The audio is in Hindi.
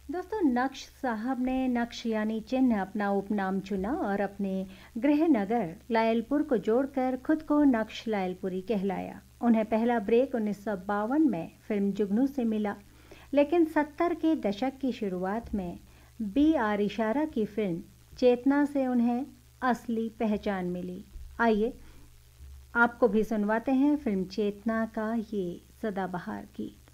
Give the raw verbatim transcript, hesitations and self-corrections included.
दोस्तों, नक्श साहब ने नक्श यानी चिन्ह अपना उपनाम चुना और अपने गृह नगर लायलपुर को जोड़कर खुद को नक्श लायलपुरी कहलाया। उन्हें पहला ब्रेक उन्नीस सौ बावन में फिल्म जुगनू से मिला, लेकिन सत्तर के दशक की शुरुआत में बी आर इशारा की फिल्म चेतना से उन्हें असली पहचान मिली। आइए आपको भी सुनवाते हैं फिल्म चेतना का ये सदाबहार गीत।